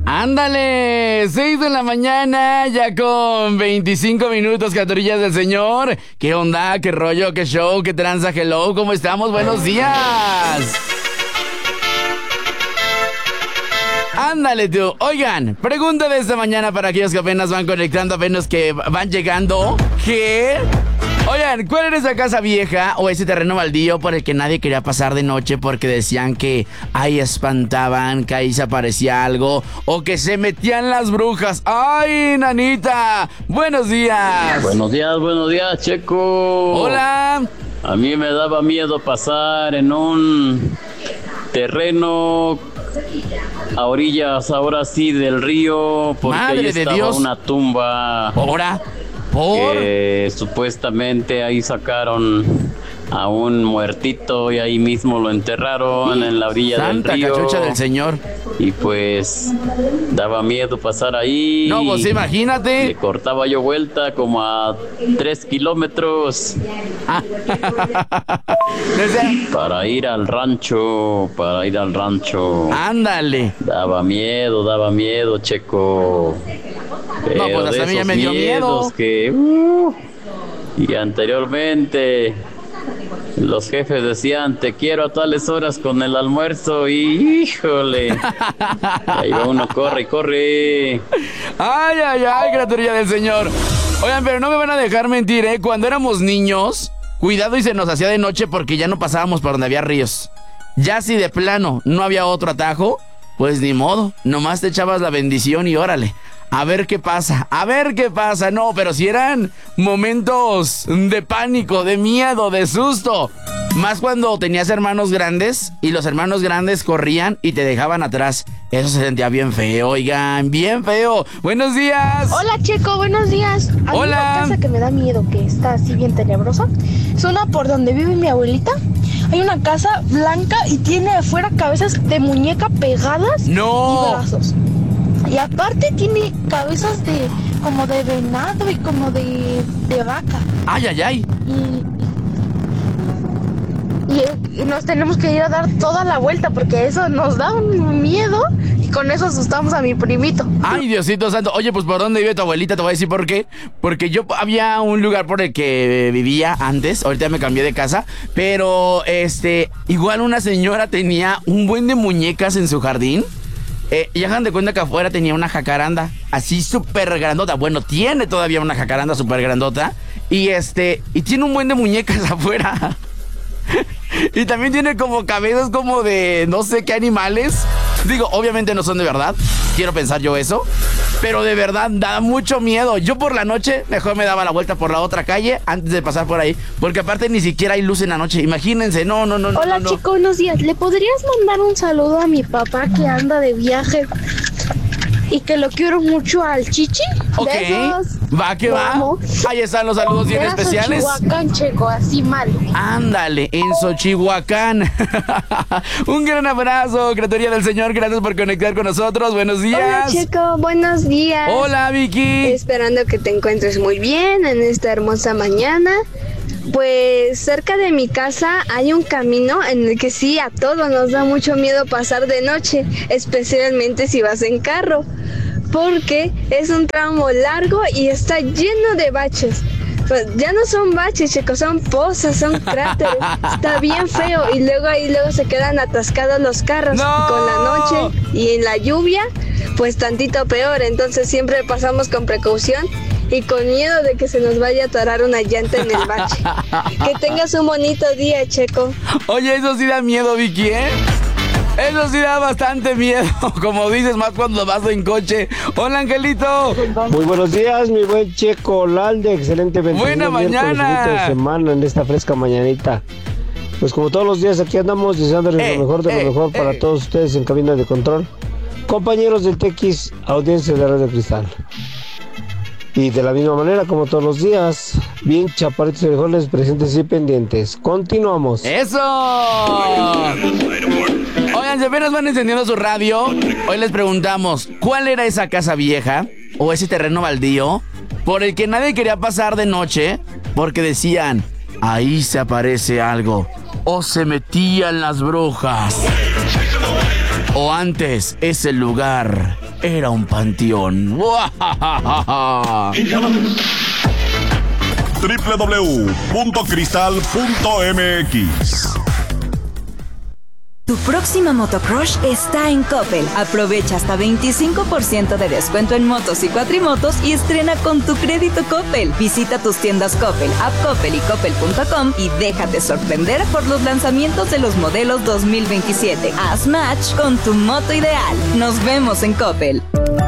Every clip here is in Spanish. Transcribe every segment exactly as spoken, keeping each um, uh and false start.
Ándale, seis de la mañana, ya con veinticinco minutos, criaturillas del Señor. ¿Qué onda? ¿Qué rollo? ¿Qué show? ¿Qué tranza? Hello, ¿cómo estamos? Buenos días. Ándale tú. Oigan, pregunta de esta mañana para aquellos que apenas van conectando, apenas que van llegando. ¿Qué? Oigan, ¿cuál era esa casa vieja o ese terreno baldío por el que nadie quería pasar de noche porque decían que ahí espantaban, que ahí se aparecía algo o que se metían las brujas? ¡Ay, nanita! ¡Buenos días! Buenos días, buenos días, Checo. ¡Hola! A mí me daba miedo pasar en un terreno a orillas, ahora sí, del río, porque Madre ahí de estaba Dios. una tumba. ¿Ahora? ¿Por? Que supuestamente ahí sacaron a un muertito y ahí mismo lo enterraron en la orilla Santa del río. cachucha del Señor. Y pues daba miedo pasar ahí. No, pues imagínate. Le cortaba yo vuelta como a tres kilómetros para ir al rancho, para ir al rancho. Ándale. Daba miedo, daba miedo, Checo. Pero No, pues hasta a mí ya me dio miedo. Que, uh, y anteriormente los jefes decían, te quiero a tales horas con el almuerzo y híjole, ahí va uno, corre y corre. Ay, ay, ay, criaturilla del Señor. Oigan, pero no me van a dejar mentir, ¿eh? Cuando éramos niños, cuidado y se nos hacía de noche porque ya no pasábamos por donde había ríos. Ya si de plano no había otro atajo, pues ni modo, nomás te echabas la bendición y órale. A ver qué pasa, a ver qué pasa. No, pero si eran momentos de pánico, de miedo, de susto. Más cuando tenías hermanos grandes y los hermanos grandes corrían y te dejaban atrás. Eso se sentía bien feo, oigan, bien feo. Buenos días. Hola, Checo, buenos días. A mí Hola. una casa que me da miedo, que está así bien tenebrosa, es una por donde vive mi abuelita. Hay una casa blanca y tiene afuera cabezas de muñeca pegadas No. y brazos. Y aparte tiene cabezas de como de venado y como de, de vaca. Ay, ay, ay. Y, y, y nos tenemos que ir a dar toda la vuelta porque eso nos da un miedo y con eso asustamos a mi primito. Ay, Diosito santo. Oye, pues ¿por dónde vive tu abuelita? Te voy a decir por qué. Porque yo había un lugar por el que vivía antes. Ahorita me cambié de casa. Pero, este, igual una señora tenía un buen de muñecas en su jardín. Eh, y hagan de cuenta que afuera tenía una jacaranda así súper grandota. Bueno, tiene todavía una jacaranda súper grandota. Y este, y tiene un buen de muñecas afuera. Y también tiene como cabezas como de no sé qué animales. Digo, obviamente no son de verdad. Quiero pensar yo eso. Pero de verdad da mucho miedo. Yo por la noche mejor me daba la vuelta por la otra calle antes de pasar por ahí. Porque aparte ni siquiera hay luz en la noche. Imagínense, no, no, no. Hola, no, no. Chico, buenos días. ¿Le podrías mandar un saludo a mi papá que anda de viaje y que lo quiero mucho al Chichi? Ok, Besos. va que Lo va. amo. Ahí están los saludos bien Era especiales. Xochihuacán, Checo, así mal. Ándale, en Xochihuacán. Un gran abrazo, criatura del Señor. Gracias por conectar con nosotros. Buenos días. Hola, Checo, buenos días. Hola, Vicky. Esperando que te encuentres muy bien en esta hermosa mañana. Pues cerca de mi casa hay un camino en el que sí, a todos nos da mucho miedo pasar de noche, especialmente si vas en carro, porque es un tramo largo y está lleno de baches. Pues ya no son baches, chicos, son pozas, son cráteres. Está bien feo y luego ahí luego se quedan atascados los carros. ¡No! Con la noche y en la lluvia, pues tantito peor. Entonces siempre pasamos con precaución y con miedo de que se nos vaya a atorar una llanta en el bache. Que tengas un bonito día, Checo. Oye, eso sí da miedo, Vicky, ¿eh? Eso sí da bastante miedo, como dices, más cuando vas en coche. Hola, Angelito. Muy buenos días, mi buen Checo Lalde, excelente Buena mañana. de semana en esta fresca mañanita. Pues como todos los días aquí andamos deseándoles Eh, lo mejor de eh, lo mejor eh. para todos ustedes en cabina de control. Compañeros del Tequis, audiencia de Radio Cristal. Y de la misma manera, como todos los días, bien chaparritos y frijoles presentes y pendientes. Continuamos. ¡Eso! Oigan, si apenas van encendiendo su radio, hoy les preguntamos, ¿cuál era esa casa vieja o ese terreno baldío por el que nadie quería pasar de noche porque decían, ahí se aparece algo, o se metían las brujas, o antes ese lugar era un panteón. doble u doble u doble u punto cristal punto m x. Tu próxima motocrush está en Coppel. Aprovecha hasta veinticinco por ciento de descuento en motos y cuatrimotos y estrena con tu crédito Coppel. Visita tus tiendas Coppel, App Coppel y Coppel punto com y déjate sorprender por los lanzamientos de los modelos dos mil veintisiete. Haz match con tu moto ideal. Nos vemos en Coppel.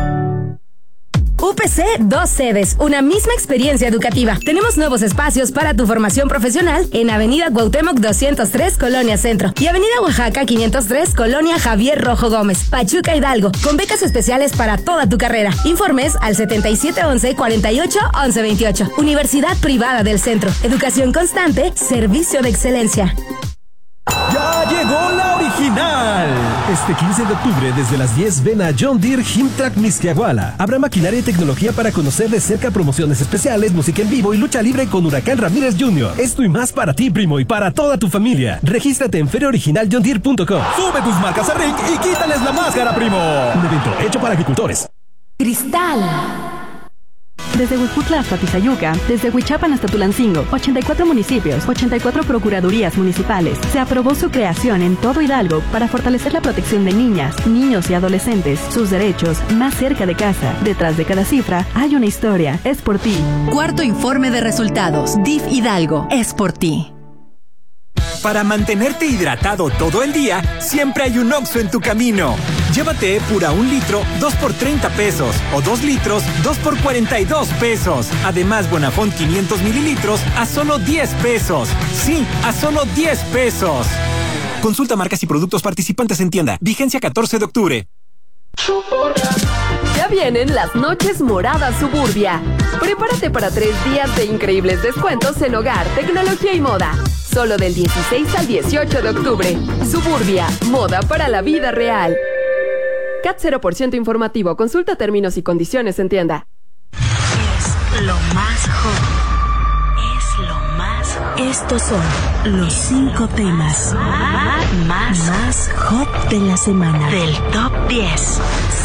U P C, dos sedes, una misma experiencia educativa. Tenemos nuevos espacios para tu formación profesional en Avenida Cuauhtémoc doscientos tres, Colonia Centro, y Avenida Oaxaca quinientos tres, Colonia Javier Rojo Gómez, Pachuca Hidalgo, con becas especiales para toda tu carrera. Informes al setenta y siete once, cuarenta y ocho, once veintiocho. Universidad Privada del Centro. Educación constante, servicio de excelencia. ¡Ya llegó la original! Este quince de octubre, desde las diez, ven a John Deere Himtrack Mixquiahuala. Habrá maquinaria y tecnología para conocer de cerca promociones especiales, música en vivo y lucha libre con Huracán Ramírez junior Esto y más para ti, primo, y para toda tu familia. Regístrate en feria original john deere punto com. Sube tus marcas a R I C y quítales la máscara, primo. Un evento hecho para agricultores. Cristal. Desde Huejutla hasta Tizayuca, desde Huichapan hasta Tulancingo, ochenta y cuatro municipios, ochenta y cuatro procuradurías municipales. Se aprobó su creación en todo Hidalgo para fortalecer la protección de niñas, niños y adolescentes, sus derechos más cerca de casa. Detrás de cada cifra hay una historia. Es por ti. Cuarto informe de resultados. D I F Hidalgo. Es por ti. Para mantenerte hidratado todo el día, siempre hay un Oxxo en tu camino. Llévate Epura un litro, dos por treinta pesos. O dos litros, dos por cuarenta y dos pesos. Además, Bonafont quinientos mililitros a solo diez pesos. Sí, a solo diez pesos. Consulta marcas y productos participantes en tienda. Vigencia catorce de octubre. Ya vienen las noches moradas Suburbia. Prepárate para tres días de increíbles descuentos en hogar, tecnología y moda. Solo del dieciséis al dieciocho de octubre. Suburbia, moda para la vida real. C A T cero por ciento informativo. Consulta términos y condiciones en tienda. Es lo más hot. Es lo más hot. Estos son los cinco temas más, más, más hot de la semana. Del top diez.